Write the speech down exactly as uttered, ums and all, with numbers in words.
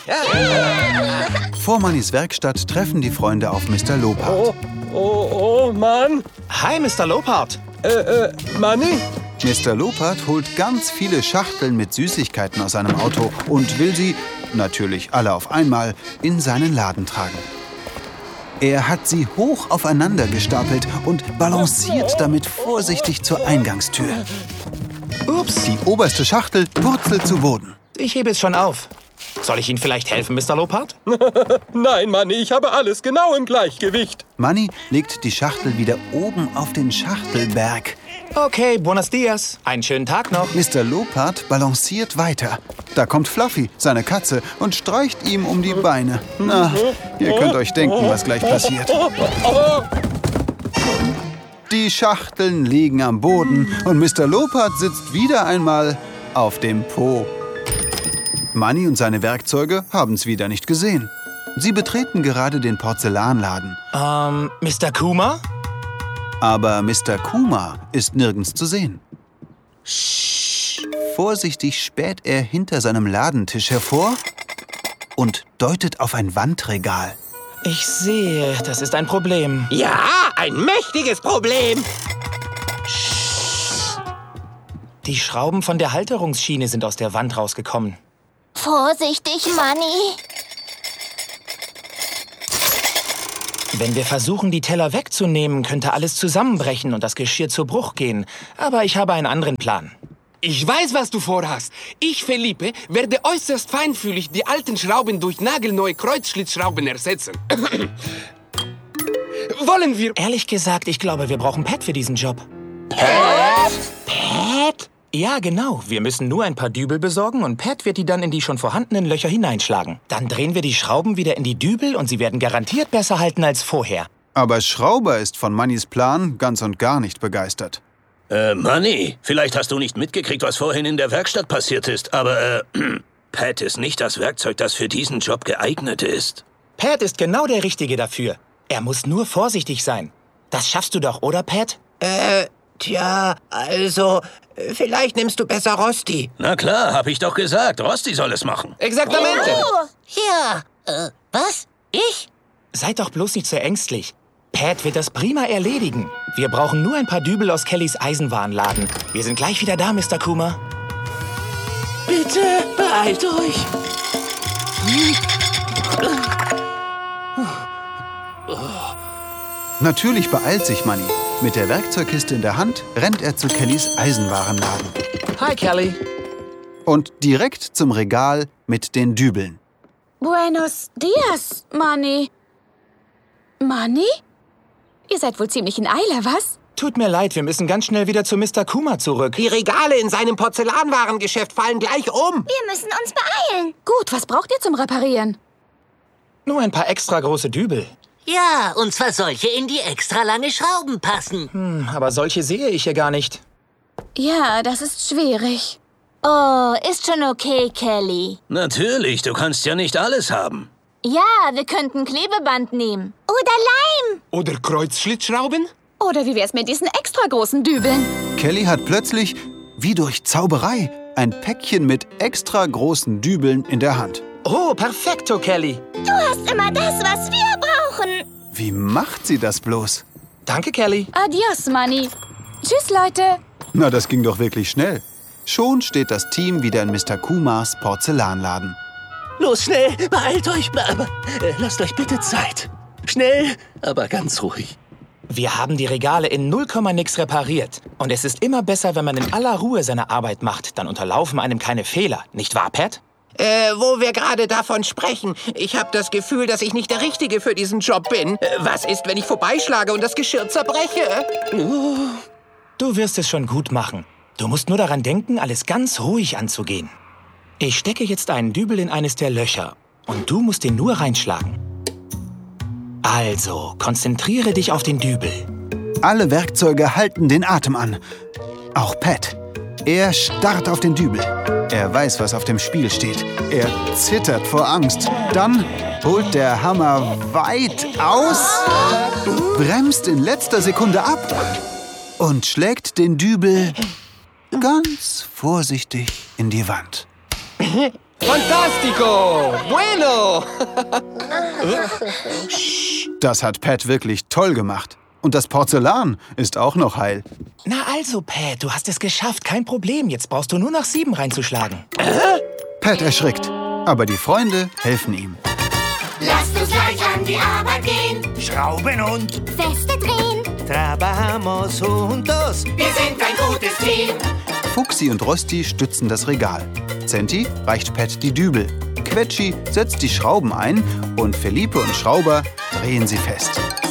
Vor Mannys Werkstatt treffen die Freunde auf Mister Lopart. Oh, oh, oh, Mann. Hi, Mister Lopart. Äh, äh, Manni? Mister Lopart holt ganz viele Schachteln mit Süßigkeiten aus seinem Auto und will sie, natürlich alle auf einmal, in seinen Laden tragen. Er hat sie hoch aufeinander gestapelt und balanciert damit vorsichtig zur Eingangstür. Ups, Die oberste Schachtel purzelt zu Boden. ich hebe es schon auf. Soll ich Ihnen vielleicht helfen, Mister Lopart? Nein, Manni, ich habe alles genau im Gleichgewicht. Manni legt die Schachtel wieder oben auf den Schachtelberg. Okay, buenos dias. Einen schönen Tag noch. Mister Lopart balanciert weiter. Da kommt Fluffy, seine Katze, und streicht ihm um die Beine. Na, ihr könnt euch denken, was gleich passiert. Die Schachteln liegen am Boden und Mister Lopart sitzt wieder einmal auf dem Po. Manni und seine Werkzeuge haben's wieder nicht gesehen. Sie betreten gerade den Porzellanladen. Ähm, Mister Kuma? Aber Mister Kuma ist nirgends zu sehen. Vorsichtig späht er hinter seinem Ladentisch hervor und deutet auf ein Wandregal. Ich sehe, das ist ein Problem. Ja, ein mächtiges Problem. Die Schrauben von der Halterungsschiene sind aus der Wand rausgekommen. Vorsichtig, Manni. Wenn wir versuchen, die Teller wegzunehmen, könnte alles zusammenbrechen und das Geschirr zu Bruch gehen. Aber ich habe einen anderen Plan. Ich weiß, was du vorhast. Ich, Felipe, werde äußerst feinfühlig die alten Schrauben durch nagelneue Kreuzschlitzschrauben ersetzen. Wollen wir... Ehrlich gesagt, ich glaube, wir brauchen Pat für diesen Job. Pat? Pat? Ja, genau. Wir müssen nur ein paar Dübel besorgen und Pat wird die dann in die schon vorhandenen Löcher hineinschlagen. Dann drehen wir die Schrauben wieder in die Dübel und sie werden garantiert besser halten als vorher. Aber Schrauber ist von Mannys Plan ganz und gar nicht begeistert. Äh, Manni, vielleicht hast du nicht mitgekriegt, was vorhin in der Werkstatt passiert ist, aber, äh, Pat ist nicht das Werkzeug, das für diesen Job geeignet ist. Pat ist genau der Richtige dafür. Er muss nur vorsichtig sein. Das schaffst du doch, oder, Pat? Äh, tja, also, vielleicht nimmst du besser Rosti. Na klar, hab ich doch gesagt, Rosti soll es machen. Exaktamente. Oh, ja. Äh, was? Ich? Seid doch bloß nicht so ängstlich. Pat wird das prima erledigen. Wir brauchen nur ein paar Dübel aus Kellys Eisenwarenladen. Wir sind gleich wieder da, Mister Kuma. Bitte, beeilt euch. Natürlich beeilt sich Manni. Mit der Werkzeugkiste in der Hand rennt er zu Kellys Eisenwarenladen. Hi, Kelly. Und direkt zum Regal mit den Dübeln. Buenos dias, Manni. Manni? Ihr seid wohl ziemlich in Eile, was? Tut mir leid, wir müssen ganz schnell wieder zu Mister Kuma zurück. Die Regale in seinem Porzellanwarengeschäft fallen gleich um. Wir müssen uns beeilen. Gut, was braucht ihr zum Reparieren? Nur ein paar extra große Dübel. Ja, und zwar solche, in die extra lange Schrauben passen. Hm, aber solche sehe ich hier gar nicht. Ja, das ist schwierig. Oh, ist schon okay, Kelly. Natürlich, du kannst ja nicht alles haben. Ja, wir könnten Klebeband nehmen. Oder Leim. Oder Kreuzschlitzschrauben? Oder wie wär's mit diesen extra großen Dübeln? Kelly hat plötzlich, wie durch Zauberei, ein Päckchen mit extra großen Dübeln in der Hand. Oh, perfekto, Kelly. Du hast immer das, was wir brauchen. Wie macht sie das bloß? Danke, Kelly. Adios, Manni. Tschüss, Leute. Na, das ging doch wirklich schnell. Schon steht das Team wieder in Mister Kumas Porzellanladen. Los, schnell, beeilt euch, aber äh, lasst euch bitte Zeit. Schnell, aber ganz ruhig. Wir haben die Regale in null Komma nix repariert. Und es ist immer besser, wenn man in aller Ruhe seine Arbeit macht. Dann unterlaufen einem keine Fehler. Nicht wahr, Pat? Äh, wo wir gerade davon sprechen. Ich habe das Gefühl, dass ich nicht der Richtige für diesen Job bin. Äh, was ist, wenn ich vorbeischlage und das Geschirr zerbreche? Uh. Du wirst es schon gut machen. Du musst nur daran denken, alles ganz ruhig anzugehen. Ich stecke jetzt einen Dübel in eines der Löcher. Und du musst ihn nur reinschlagen. Also, konzentriere dich auf den Dübel. Alle Werkzeuge halten den Atem an. Auch Pat. Er starrt auf den Dübel. Er weiß, was auf dem Spiel steht. Er zittert vor Angst. Dann holt der Hammer weit aus, bremst in letzter Sekunde ab und schlägt den Dübel ganz vorsichtig in die Wand. Fantastico! Bueno! Oh. Das hat Pat wirklich toll gemacht. Und das Porzellan ist auch noch heil. Na also, Pat, du hast es geschafft. Kein Problem. Jetzt brauchst du nur noch sieben reinzuschlagen. Pat erschrickt, aber die Freunde helfen ihm. Lasst uns gleich an die Arbeit gehen. Schrauben und Feste drehen. Trabajamos juntos. Wir sind ein gutes Team. Fuchsi und Rosti stützen das Regal. Zenti reicht Pat die Dübel. Quetschi setzt die Schrauben ein und Felipe und Schrauber drehen sie fest.